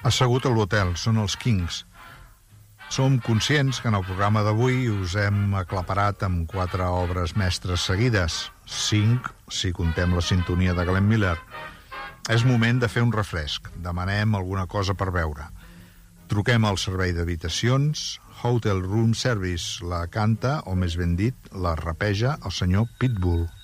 Assegut a l'hotel, són els Kings. Som conscients que en el programa d'avui us hem aclaparat amb 4 obres mestres seguides, 5 si contem la sintonia de Glenn Miller. És moment de fer un refresc. Demanem alguna cosa per beure. Truquem al servei d'habitacions. Hotel Room Service la canta, o més ben dit, la rapeja el senyor Pitbull.